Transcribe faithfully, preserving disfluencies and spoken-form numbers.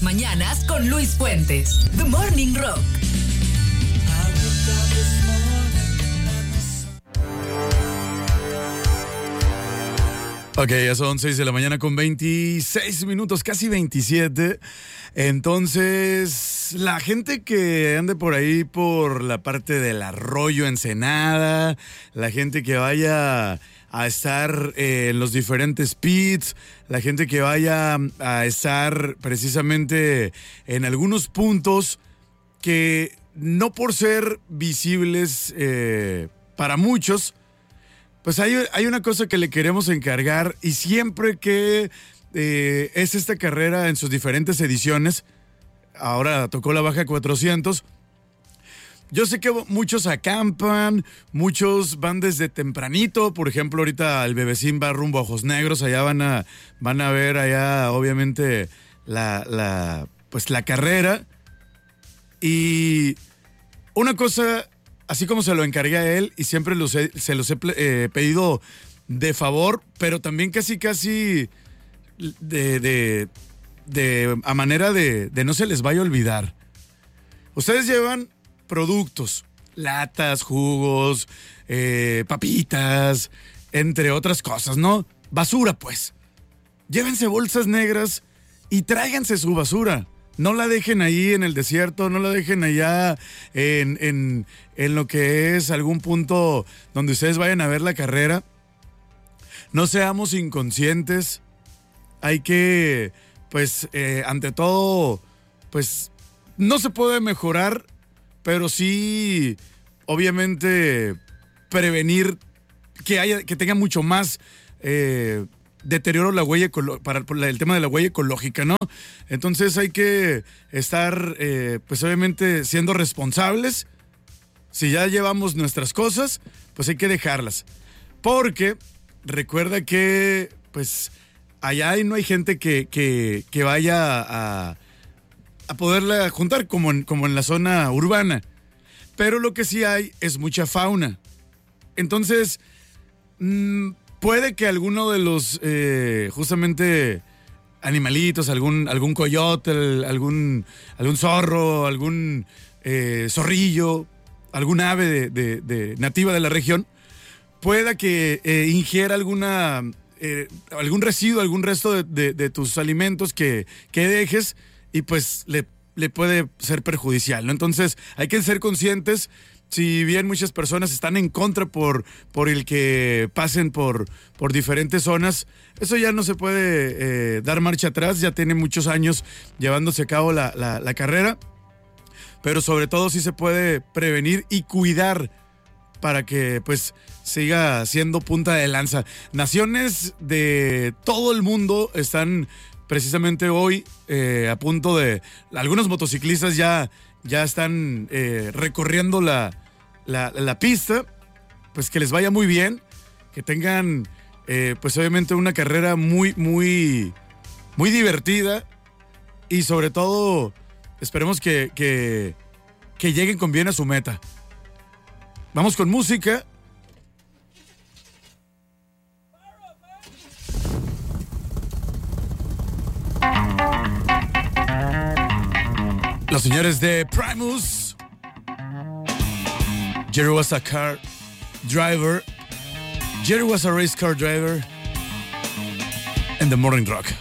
Mañanas con Luis Fuentes. The Morning Rock. Ok, ya son seis de la mañana con veintiséis minutos, casi veintisiete. Entonces, la gente que ande por ahí por la parte del Arroyo Ensenada, la gente que vaya a estar eh, en los diferentes pits, la gente que vaya a estar precisamente en algunos puntos que no por ser visibles eh, para muchos, pues hay, hay una cosa que le queremos encargar, y siempre que eh, es esta carrera en sus diferentes ediciones, ahora tocó la baja cuatrocientos, yo sé que muchos acampan, muchos van desde tempranito. Por ejemplo, ahorita el Bebecín va rumbo a Ojos Negros, allá van a, van a ver allá obviamente la, la, pues la carrera. Y una cosa, así como se lo encargué a él, y siempre los he, se los he eh, pedido de favor, pero también casi casi de, de, de a manera de, de no se les vaya a olvidar. Ustedes llevan productos, latas, jugos, eh, papitas, entre otras cosas, ¿no? Basura, pues. Llévense bolsas negras y tráiganse su basura. No la dejen ahí en el desierto, no la dejen allá en, en, en lo que es algún punto donde ustedes vayan a ver la carrera. No seamos inconscientes. Hay que, pues, eh, ante todo, pues, no se puede mejorar, pero sí, obviamente, prevenir que haya, que tenga mucho más eh, deterioro la huella para el tema de la huella ecológica, ¿no? Entonces hay que estar, eh, pues obviamente, siendo responsables. Si ya llevamos nuestras cosas, pues hay que dejarlas. Porque recuerda que, pues, allá no hay gente que, que, que vaya a, a poderla juntar como en, como en la zona urbana. Pero lo que sí hay es mucha fauna. Entonces, mmm, puede que alguno de los, eh, justamente, animalitos, algún, algún coyote, algún, algún zorro, algún eh, zorrillo, algún ave de, de, de nativa de la región, pueda que eh, ingiera alguna, eh, algún residuo, algún resto de, de, de tus alimentos que, que dejes, y pues le, le puede ser perjudicial, ¿no? Entonces hay que ser conscientes. Si bien muchas personas están en contra por, por el que pasen por, por diferentes zonas, eso ya no se puede eh, dar marcha atrás. Ya tiene muchos años llevándose a cabo la, la, la carrera, pero sobre todo sí se puede prevenir y cuidar para que pues siga siendo punta de lanza. Naciones de todo el mundo están precisamente hoy eh, a punto de... Algunos motociclistas ya, ya están eh, recorriendo la, la, la pista. Pues que les vaya muy bien, que tengan eh, pues obviamente una carrera muy, muy, muy divertida, y sobre todo esperemos que, que, que lleguen con bien a su meta. Vamos con música. Los señores de Primus. Jerry was a car driver. Jerry was a race car driver. And the Morning Rock.